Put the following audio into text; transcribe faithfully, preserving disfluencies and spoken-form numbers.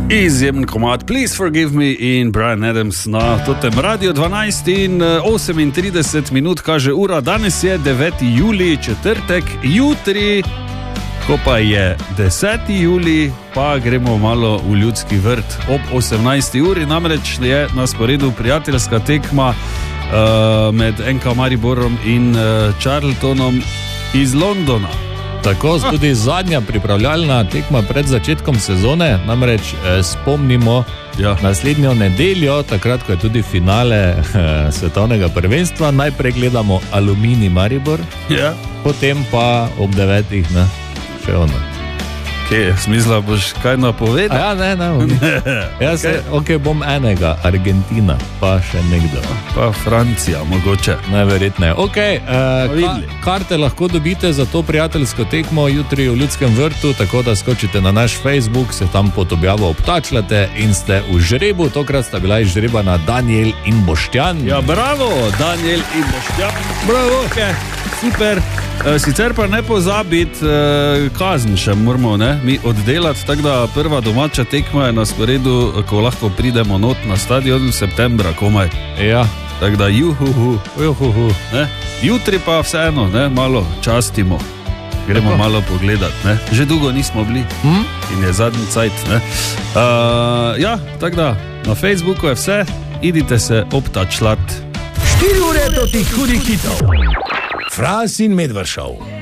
Izjemen komad Please Forgive Me in Bryan Adams na totem Radio dvanajst in osemintrideset minut kaže ura. Danes je deveti julij, četrtek, jutri, ko pa je deseti julij, pa gremo malo v Ljudski vrt ob osemnajsti uri, namreč je na sporedu prijateljska tekma uh, med N K Mariborom in uh, Charltonom iz Londona. Tako, tudi zadnja pripravljalna tekma pred začetkom sezone, namreč eh, spomnimo ja. naslednjo nedeljo, takrat, ko je tudi finale eh, svetovnega prvenstva, najprej gledamo Aluminij Maribor, ja. potem pa ob devetih, ne, še ono. Okay, smisla boš kaj napovedal? Ja, ne, ne, ne. Jaz se, ok, bom enega, Argentina, pa še nekdo. Pa Francija, mogoče. Najverjetneje. Ok, eh, ka, karte lahko dobite za to prijateljsko tekmo jutri v Ljudskem vrtu, tako da skočite na naš Facebook, se tam pod objavo obtačljate in ste v žrebu. Tokrat sta bila izžrebana Danijel in Boštjan. Ja, bravo, Danijel in Boštjan. Bravo, okay. Super. Sicer pa ne pozabiti, kazen še moramo ne, mi oddelati, tako da prva domača tekma je na sporedu, ko lahko pridemo not na stadion v septembra komaj. Ja. Tako da juhuhu, juhuhu. Ne? Jutri pa vseeno, ne, malo častimo, gremo Tako. malo pogledati. Ne? Že dolgo nismo bili hm? in je zadnji cajt. Ne? Uh, ja, tako da na Facebooku je vse, idite se obtačlat. Štiri ure do tih hudih hitov. Fras in Medvešov.